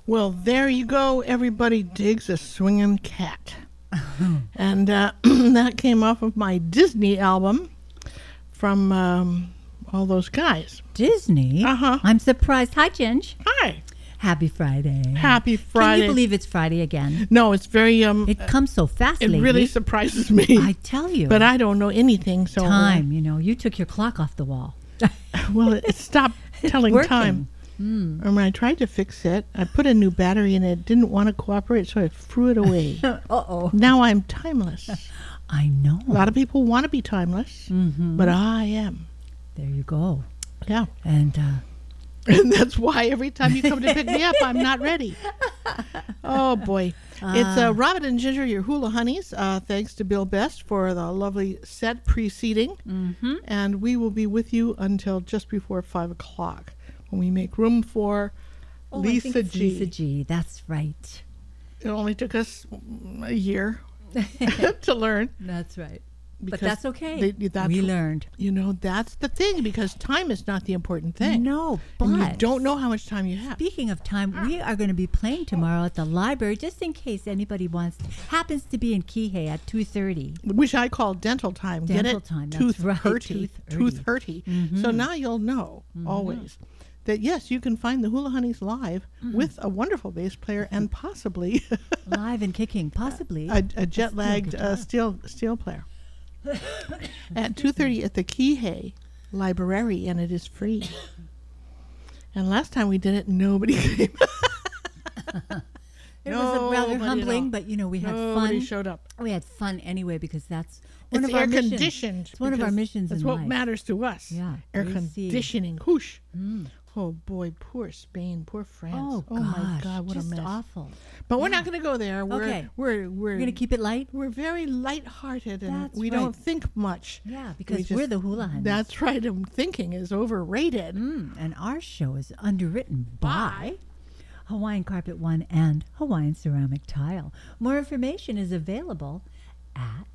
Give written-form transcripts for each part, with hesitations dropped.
Well, there you go. Everybody digs a swinging cat. And that came off of my Disney album from all those guys. Disney? Uh-huh. I'm surprised. Hi, Ginge. Hi. Happy Friday. Happy Friday. Can you believe it's Friday again? No, it's very... it comes so fast it lately. really surprises me. I tell you. But I don't know anything, so... Time, you took your clock off the wall. Well, it stopped telling working. time. And when I tried to fix it, I put a new battery in it. It didn't want to cooperate, so I threw it away. Uh-oh. Now I'm timeless. I know. A lot of people want to be timeless, but I am. There you go. Yeah. And And that's why every time you come to pick me up, I'm not ready. Oh, boy. It's Robin and Ginger, your hula honeys. Thanks to Bill Best for the lovely set preceding. And we will be with you until just before 5 o'clock when we make room for Lisa G. Lisa G. That's right. It only took us a year to learn. That's right. But Because that's okay. We learned. That's the thing, because time is not the important thing. No, but And you don't know how much time you have. speaking of time, we are going to be playing tomorrow at the library, just in case anybody happens to be in Kihei at 2:30. Which I call dental time. Dental Get it? time, that's Tooth right, hurty. tooth Tooth hurty. So now you'll know always that yes, you can find the Hula Honeys live with a wonderful bass player and possibly Live and kicking, possibly. a jet-lagged steel player. At 2:30 at the Kihei Library, and it is free. And last time we did it, nobody came. It was rather Nobody at all. humbling, but we had Nobody fun. showed up. We had fun anyway because that's one It's of our air missions. conditioned. It's one of our because missions That's in what life. matters to us. Yeah, Air AC. conditioning. Whoosh. Oh boy, poor Spain, poor France. Oh, my God, what just a mess. awful. But we're not going to go there. Okay. We're We're going to keep it light? We're very light-hearted, and That's we right. don't think much. Yeah, We because just- we're the hula honeys. That's right. And thinking is overrated. And our show is underwritten by Hawaiian Carpet One and Hawaiian Ceramic Tile. More information is available at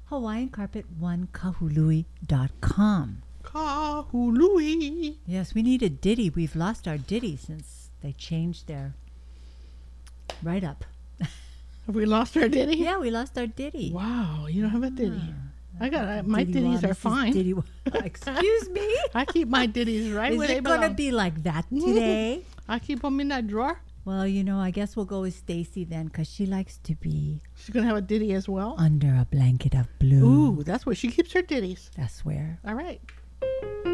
HawaiianCarpet1Kahului.com. Kahului. Yes, we need a ditty. We've lost our ditty since they changed their write-up. Have we lost our ditty? Yeah, we lost our ditty. Wow, you don't have a ditty. I got my Ditty ditties wa, are Mrs. fine. Ditty wa. Excuse me? I keep my ditties right Is where they it going to belong. be like that today? I keep them in that drawer. Well, I guess we'll go with Stacy then because she likes to be She's gonna have a ditty as well. under a blanket of blue. Ooh, that's where she keeps her ditties. That's where. All right.